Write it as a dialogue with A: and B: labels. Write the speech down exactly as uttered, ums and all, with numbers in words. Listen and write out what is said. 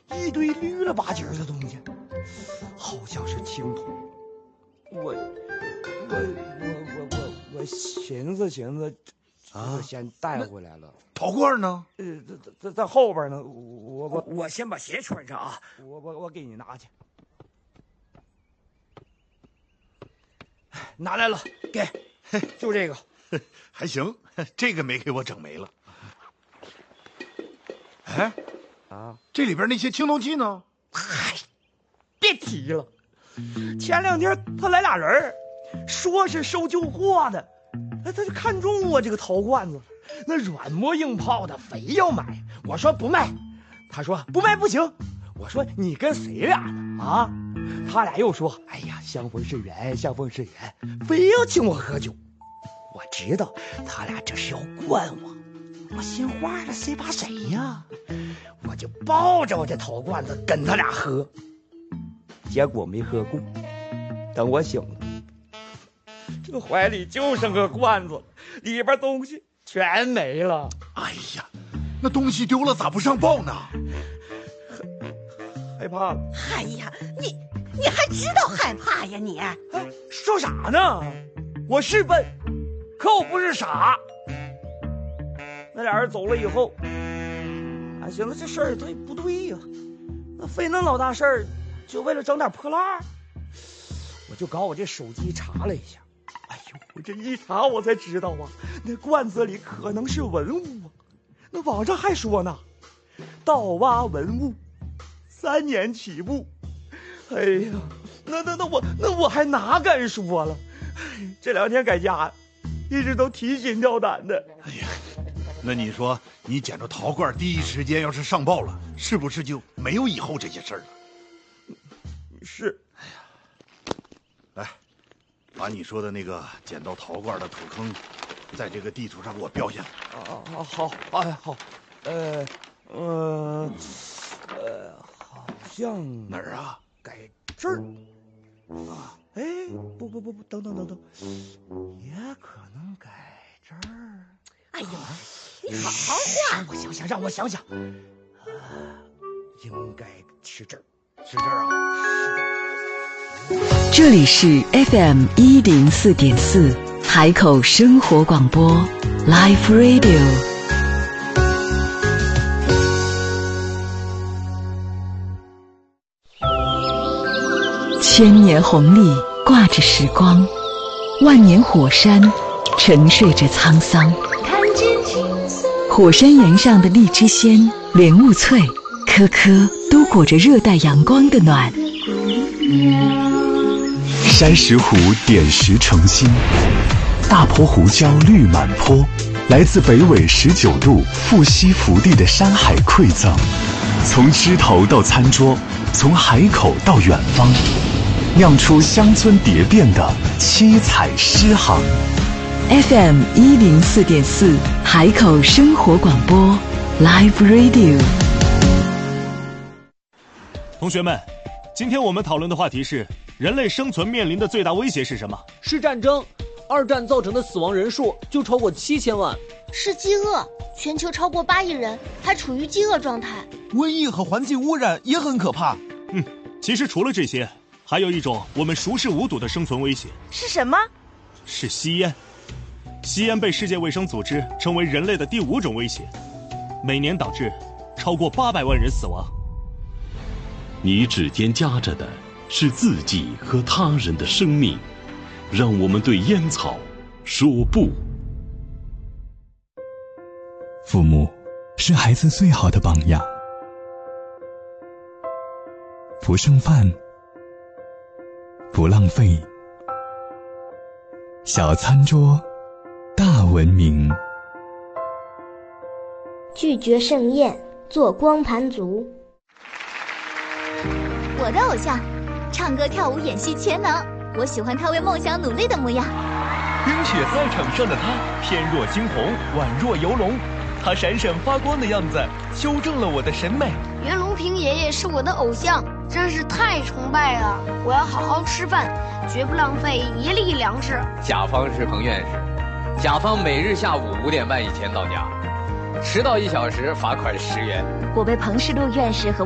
A: 一堆绿了吧唧的东西，好像是青铜。我我我我我我寻思寻思，我先带回来了。
B: 陶罐呢？
A: 呃，在在在后边呢。我我我先把鞋穿上啊！我我我给你拿去。拿来了，给，就这个，
B: 还行，这个没给我整没了。哎，啊，这里边那些青铜器呢？
A: 嗨，别提了，前两天他来俩人，说是收旧货的，他就看中我这个陶罐子，那软磨硬泡的，非要买。我说不卖，他说不卖不行。我说你跟谁俩呢？啊？他俩又说：“哎呀，相逢是缘，相逢是缘，非要请我喝酒。”我知道他俩这是要惯我，我心话了，谁怕谁呀？我就抱着我这陶罐子跟他俩喝，结果没喝够。等我醒了，这个怀里就剩个罐子，里边东西全没了。
B: 哎呀，那东西丢了咋不上报呢？
A: 害怕了。
C: 哎呀，你你还知道害怕呀你？
A: 哎，说啥呢？我是笨，可我不是傻。那俩人走了以后，俺寻思这事儿对不对呀？那费那老大事儿，就为了整点破烂。我就搞我这手机查了一下，哎呦，我这一查我才知道啊，那罐子里可能是文物啊。那网上还说呢，盗挖文物三年起步。哎呀，那那那我那我还哪敢说了？这两天在家，一直都提心吊胆的。
B: 哎呀，那你说你捡着陶罐，第一时间要是上报了，是不是就没有以后这些事儿了？
A: 是。
B: 哎呀，来，把你说的那个捡到陶罐的土坑，在这个地图上给我标下来。
A: 啊啊好，哎好，呃呃呃，好像
B: 哪儿啊？
A: 在这儿啊？哎，不不不不，等等等等，也可能在这儿。
C: 哎呦，你好好画！
A: 我想想，让我想想，啊，应该是这儿，
B: 是这儿啊？
D: 这里是 F M 一零四点四海口生活广播 Live Radio。千年红利挂着时光，万年火山沉睡着沧桑。火山岩上的荔枝鲜、莲雾脆，颗颗都裹着热带阳光的暖。
E: 山石湖点石成金，大坡胡椒绿满坡，来自北纬十九度富硒福地的山海馈赠，从枝头到餐桌，从海口到远方，酿出乡村蝶变的七彩诗行。
D: F M 一零四点四海口生活广播 Live Radio。
F: 同学们，今天我们讨论的话题是：人类生存面临的最大威胁是什么？
G: 是战争。二战造成的死亡人数就超过七千万。
H: 是饥饿，全球超过八亿人还处于饥饿状态。
I: 瘟疫和环境污染也很可怕。
F: 嗯，其实除了这些，还有一种我们熟视无睹的生存威胁。
H: 是什么？
F: 是吸烟。吸烟被世界卫生组织称为人类的第五种威胁，每年导致超过八百万人死亡。
J: 你指尖夹着的是自己和他人的生命，让我们对烟草说不。
E: 父母是孩子最好的榜样，不剩饭，不浪费，小餐桌大文明。
H: 拒绝盛宴，做光盘族。
K: 我的偶像，唱歌跳舞演戏全能，我喜欢他为梦想努力的模样。
L: 冰雪赛场上的他，翩若惊鸿，宛若游龙，他闪闪发光的样子修正了我的审美。
H: 袁隆平爷爷是我的偶像，真是太崇拜了。我要好好吃饭，绝不浪费一粒粮食。
M: 甲方是彭院士，甲方每日下午五点半以前到家，迟到一小时罚款十元。
K: 我被彭世禄院士和